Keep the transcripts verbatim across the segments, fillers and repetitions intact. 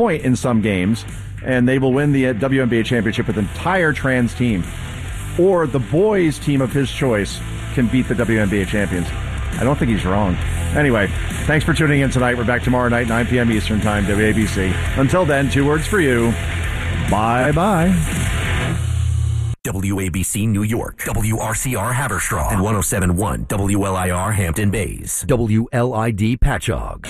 point in some games, and they will win the W N B A championship with an entire trans team. Or the boys' team of his choice can beat the W N B A champions. I don't think he's wrong. Anyway, thanks for tuning in tonight. We're back tomorrow night, nine p.m. Eastern Time, W A B C. Until then, two words for you. Bye-bye. W A B C New York, W R C R Haverstraw, and one oh seven point one W L I R Hampton Bays, W L I D Patchogue.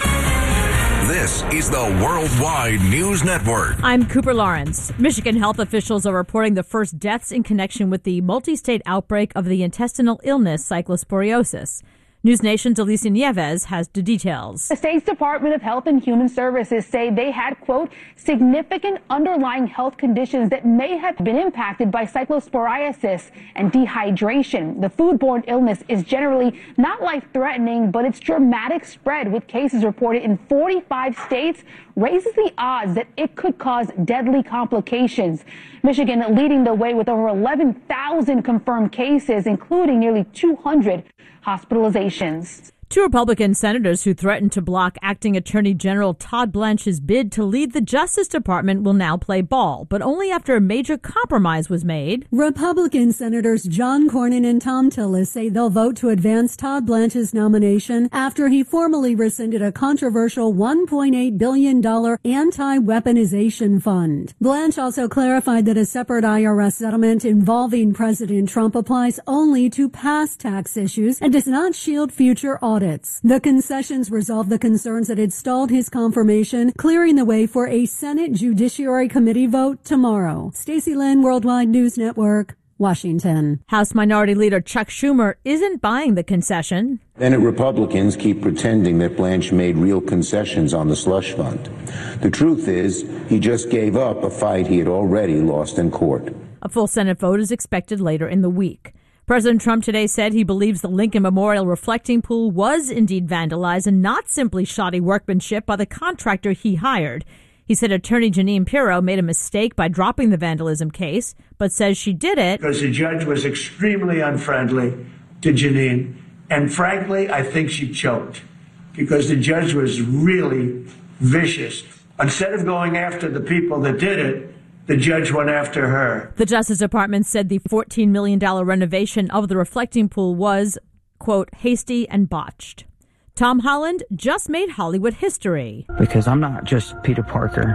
This is the Worldwide News Network. I'm Cooper Lawrence. Michigan health officials are reporting the first deaths in connection with the multi-state outbreak of the intestinal illness cyclosporiosis. News Nation's Alicia Nieves has the details. The state's Department of Health and Human Services say they had, quote, significant underlying health conditions that may have been impacted by cyclosporiasis and dehydration. The foodborne illness is generally not life-threatening, but its dramatic spread with cases reported in forty-five states raises the odds that it could cause deadly complications. Michigan leading the way with over eleven thousand confirmed cases, including nearly two hundred hospitalizations. Two Republican senators who threatened to block acting Attorney General Todd Blanche's bid to lead the Justice Department will now play ball, but only after a major compromise was made. Republican Senators John Cornyn and Thom Tillis say they'll vote to advance Todd Blanche's nomination after he formally rescinded a controversial one point eight billion dollars anti-weaponization fund. Blanche also clarified that a separate I R S settlement involving President Trump applies only to past tax issues and does not shield future audits. The concessions resolved the concerns that had stalled his confirmation, clearing the way for a Senate Judiciary Committee vote tomorrow. Stacey Lynn, Worldwide News Network, Washington. House Minority Leader Chuck Schumer isn't buying the concession. Senate Republicans keep pretending that Blanche made real concessions on the slush fund. The truth is, he just gave up a fight he had already lost in court. A full Senate vote is expected later in the week. President Trump today said he believes the Lincoln Memorial reflecting pool was indeed vandalized and not simply shoddy workmanship by the contractor he hired. He said Attorney Jeanine Pirro made a mistake by dropping the vandalism case, but says she did it because the judge was extremely unfriendly to Jeanine. And frankly, I think she choked because the judge was really vicious. Instead of going after the people that did it, the judge went after her. The Justice Department said the fourteen million dollars renovation of the reflecting pool was, quote, hasty and botched. Tom Holland just made Hollywood history. Because I'm not just Peter Parker.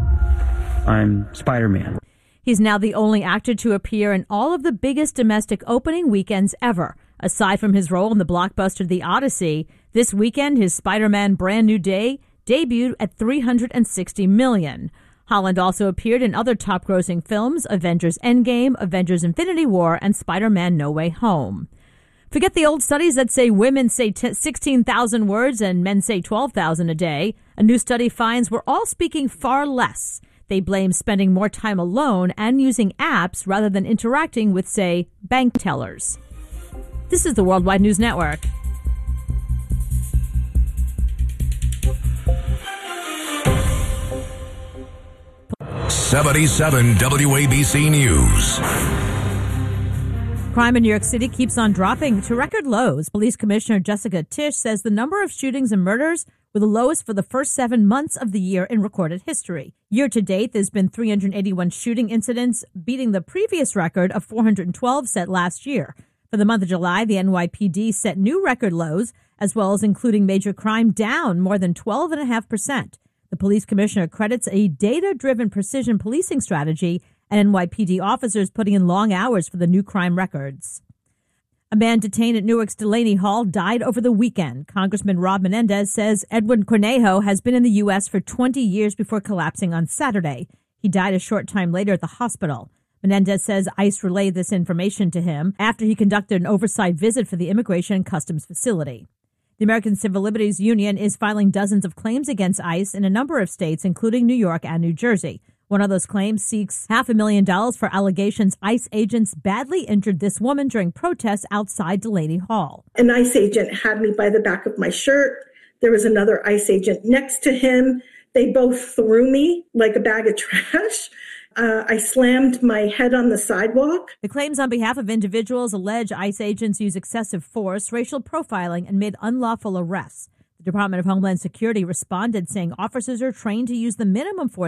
I'm Spider-Man. He's now the only actor to appear in all of the biggest domestic opening weekends ever. Aside from his role in the blockbuster The Odyssey, this weekend his Spider-Man Brand New Day debuted at three hundred sixty million dollars. Holland also appeared in other top-grossing films, Avengers Endgame, Avengers Infinity War, and Spider-Man No Way Home. Forget the old studies that say women say t- sixteen thousand words and men say twelve thousand a day. A new study finds we're all speaking far less. They blame spending more time alone and using apps rather than interacting with, say, bank tellers. This is the Worldwide News Network. seventy-seven W A B C News. Crime in New York City keeps on dropping to record lows. Police Commissioner Jessica Tisch says the number of shootings and murders were the lowest for the first seven months of the year in recorded history. Year to date, there's been three hundred eighty-one shooting incidents, beating the previous record of four hundred twelve set last year. For the month of July, the N Y P D set new record lows, as well as including major crime down more than twelve point five percent. The police commissioner credits a data-driven precision policing strategy and N Y P D officers putting in long hours for the new crime records. A man detained at Newark's Delaney Hall died over the weekend. Congressman Rob Menendez says Edwin Cornejo has been in the U S for twenty years before collapsing on Saturday. He died a short time later at the hospital. Menendez says ICE relayed this information to him after he conducted an oversight visit for the Immigration and Customs facility. The American Civil Liberties Union is filing dozens of claims against ICE in a number of states, including New York and New Jersey. One of those claims seeks half a million dollars for allegations ICE agents badly injured this woman during protests outside Delaney Hall. An ICE agent had me by the back of my shirt. There was another ICE agent next to him. They both threw me like a bag of trash. Uh, I slammed my head on the sidewalk. The claims on behalf of individuals allege ICE agents use excessive force, racial profiling, and made unlawful arrests. The Department of Homeland Security responded saying officers are trained to use the minimum force